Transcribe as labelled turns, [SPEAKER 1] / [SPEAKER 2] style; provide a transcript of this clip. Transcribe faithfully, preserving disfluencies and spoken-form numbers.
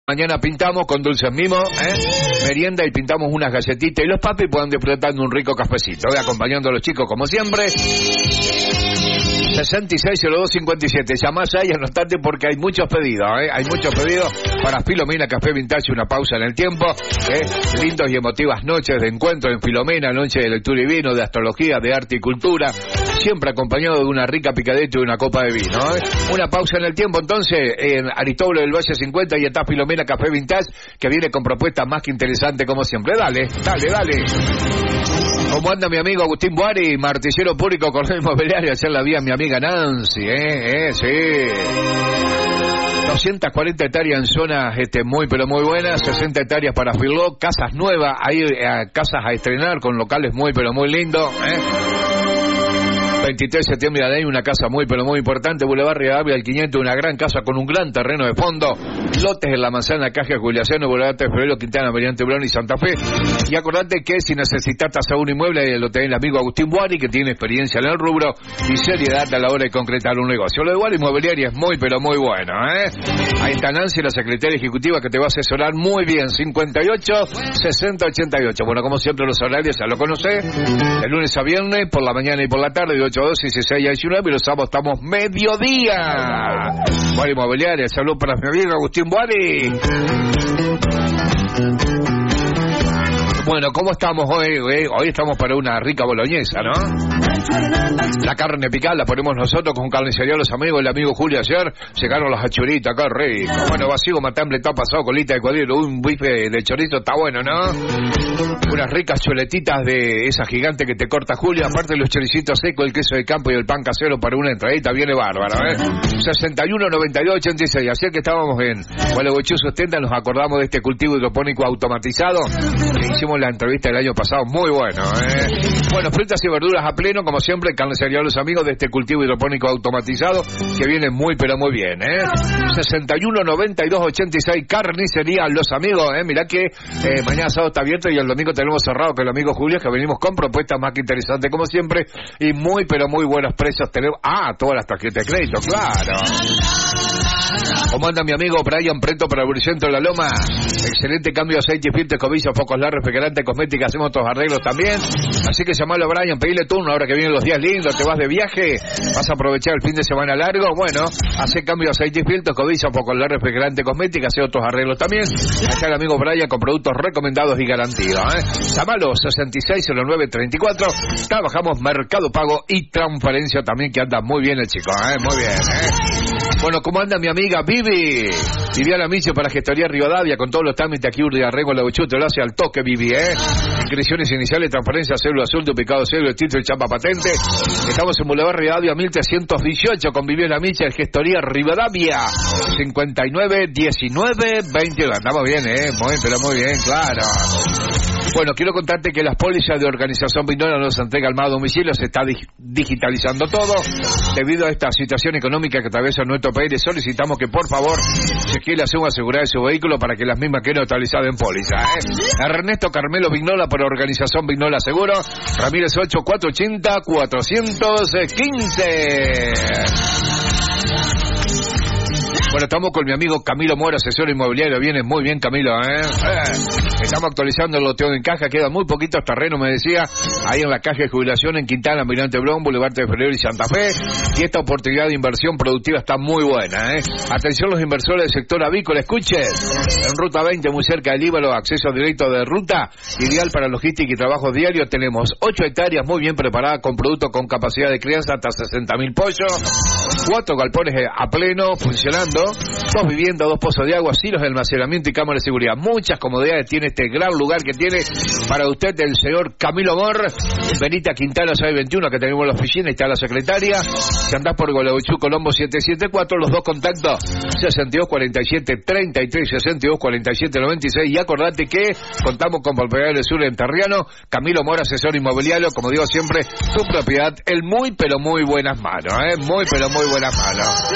[SPEAKER 1] Mañana pintamos con dulces mimos, ¿eh? Merienda y pintamos unas galletitas y los papis puedan disfrutar de un rico cafecito, ¿eh? Acompañando a los chicos como siempre. sesenta y seis cero dos cincuenta y siete, llamás ahí y anotate porque hay muchos pedidos, ¿eh? Hay muchos pedidos para Filomena Café Vintage, una pausa en el tiempo, ¿eh? Lindos y emotivas noches de encuentro en Filomena, noche de lectura y vino, de astrología, de arte y cultura, siempre acompañado de una rica picadeta y una copa de vino, ¿eh? Una pausa en el tiempo entonces en Aristóbulo del Valle cincuenta y está Filomena Café Vintage, que viene con propuestas más que interesantes como siempre. Dale, dale, dale. ¿Cómo anda mi amigo Agustín Buari, martillero público, corredor inmobiliario? Ayer la vi a mi amiga Nancy, eh, eh, sí. doscientas cuarenta hectáreas en zonas este, muy pero muy buenas, sesenta hectáreas para Filó, casas nuevas, hay eh, casas a estrenar con locales muy pero muy lindos, eh. veintitrés de septiembre de ahí, una casa muy pero muy importante, Boulevard Rivadavia del quinientos, una gran casa con un gran terreno de fondo, lotes en la manzana, Caja Juliaciano, Boulevard de Febrero, Quintana, Meridiante, Brown y Santa Fe. Y acordate que si necesitas tasar un inmueble, lo tenés el amigo Agustín Buari, que tiene experiencia en el rubro y seriedad a la hora de concretar un negocio. Lo de Buari Inmobiliaria es muy pero muy bueno, ¿eh? Ahí está Nancy, la secretaria ejecutiva, que te va a asesorar muy bien, cincuenta y ocho sesenta ochenta y ocho. Bueno, como siempre los horarios ya lo conocés, de lunes a viernes, por la mañana y por la tarde, de ocho a doce, dieciséis a diecinueve, y los sábados estamos mediodía. Buari Inmobiliaria, salud para mi amigo Agustín Buari. Bueno, ¿cómo estamos hoy? Hoy estamos para una rica boloñesa, ¿no? La carne picada la ponemos nosotros con carnicería los amigos. El amigo Julio ayer llegaron las achuritas, qué rico. Bueno, vacío, matambre, está pasado, colita de cordero, un bife de chorizo, está bueno, ¿no? Unas ricas chuletitas de esa gigante que te corta Julio. Aparte los choricitos secos, el queso de campo y el pan casero para una entradita, viene bárbaro, ¿eh? sesenta y uno noventa y dos ochenta y seis. Ayer que estábamos en Gualeguaychú setenta, nos acordamos de este cultivo hidropónico automatizado que hicimos la entrevista del año pasado, muy bueno, ¿eh? Bueno, frutas y verduras a pleno, como siempre, carnicería los amigos de este cultivo hidropónico automatizado, que viene muy pero muy bien, ¿eh? sesenta y uno noventa y dos ochenta y seis, carnicería los amigos, ¿eh? Mirá que eh, mañana sábado está abierto y el domingo tenemos cerrado con el amigo Julio, que venimos con propuestas más que interesantes como siempre, y muy pero muy buenos precios tenemos. Ah, todas las tarjetas de crédito, claro. ¿Cómo anda mi amigo Brian Preto para el Brillento de la Loma? Excelente cambio de aceite, filtros, cobillos, focos largos, refrigerante, cosmética, hacemos otros arreglos también. Así que llamalo a Brian, pedile turno ahora que vienen los días lindos, te vas de viaje, vas a aprovechar el fin de semana largo. Bueno, hace cambio de aceite, filtros, cobillos, focos largos, refrigerante, cosmética, hace otros arreglos también. Acá el amigo Brian con productos recomendados y garantidos, ¿eh? Llamalo sesenta y seis cero nueve treinta y cuatro. Trabajamos Mercado Pago y transferencia también, que anda muy bien el chico, ¿eh? Muy bien, ¿eh? Bueno, ¿cómo anda mi amiga Vivi? Viviana Micho para Gestoría Rivadavia, con todos los trámites aquí, Urdi Arrego, la Buchú, te lo hace al toque, Vivi, ¿eh? Inscripciones iniciales, transferencia, cédula azul, duplicado cédula, título y chapa patente. Estamos en Boulevard Rivadavia mil trescientos dieciocho con Viviana Micho, Gestoría Rivadavia, cincuenta y nueve diecinueve veintidós. Andamos bien, ¿eh? Muy, pero muy bien, claro. Bueno, quiero contarte que las pólizas de Organización Vignola nos entrega al más domicilio, se está dig- digitalizando todo. Debido a esta situación económica que atraviesa nuestro país, le solicitamos que por favor se quiera hacer una asegurada de su vehículo para que las mismas queden neutralizadas en póliza, ¿eh? Ernesto Carmelo Vignola por Organización Vignola Seguro, Ramírez ocho cuatro ochenta cuatrocientos quince. Bueno, estamos con mi amigo Camilo Mora, asesor inmobiliario. Viene muy bien, Camilo, ¿eh? eh estamos actualizando el loteo en caja. Quedan muy poquitos terrenos, me decía, ahí en la caja de jubilación en Quintana, Mirante Blon, Boulevard de Febrero y Santa Fe. Y esta oportunidad de inversión productiva está muy buena, ¿eh? Atención los inversores del sector avícola, escuchen. En Ruta veinte, muy cerca del Líbano, acceso directo de ruta, ideal para logística y trabajo diario. Tenemos ocho hectáreas muy bien preparadas con productos con capacidad de crianza hasta sesenta mil pollos. Cuatro galpones a pleno, funcionando. Dos viviendas, dos pozos de agua, silos de almacenamiento y cámaras de seguridad. Muchas comodidades tiene este gran lugar que tiene para usted el señor Camilo Mor. Venite a Quintana seiscientos veintiuno, que tenemos la oficina, y está la secretaria. Si andás por Gualeguaychú, Colombo setecientos setenta y cuatro, los dos contactos sesenta y dos cuarenta y siete treinta y tres, sesenta y dos cuarenta y siete noventa y seis. Y acordate que contamos con Propiedad del Sur en Terriano. Camilo Mor, asesor inmobiliario, como digo siempre, tu propiedad en muy pero muy buenas manos, ¿eh? Muy pero muy buenas manos.